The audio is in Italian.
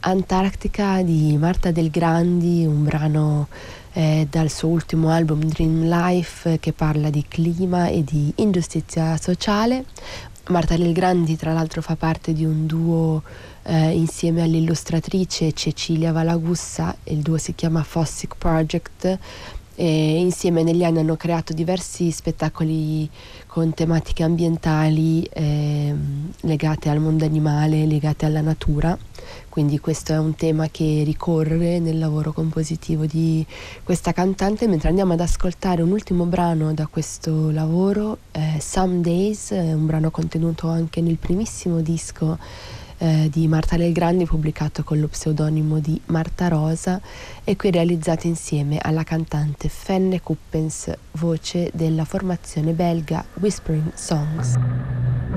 Antarctica di Marta Del Grandi, un brano dal suo ultimo album Dream Life che parla di clima e di ingiustizia sociale. Marta Del Grandi tra l'altro fa parte di un duo insieme all'illustratrice Cecilia Valagussa, il duo si chiama Fossick Project e insieme negli anni hanno creato diversi spettacoli con tematiche ambientali legate al mondo animale, legate alla natura, quindi questo è un tema che ricorre nel lavoro compositivo di questa cantante, mentre andiamo ad ascoltare un ultimo brano da questo lavoro, Some Days, un brano contenuto anche nel primissimo disco di Marta Del Grandi, pubblicato con lo pseudonimo di Marta Rosa e qui realizzato insieme alla cantante Fenne Kuppens, voce della formazione belga Whispering Songs.